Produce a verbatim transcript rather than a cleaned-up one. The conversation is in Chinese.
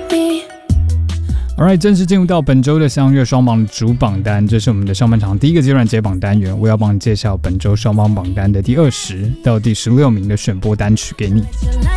Alright， 正式进入到本周的相约双榜主榜单，这是我们的上半场第一个阶段解榜单元。我要帮你介绍本周双榜榜单的第二十到第十六名的选播单曲给你。